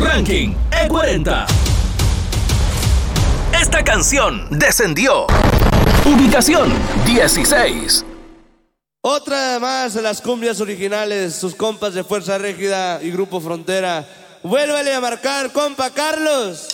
Ranking E40. Esta canción descendió. Ubicación 16. Otra más de las cumbias originales, sus compas de Fuerza Régida y Grupo Frontera. Vuélvale a marcar, compa Carlos.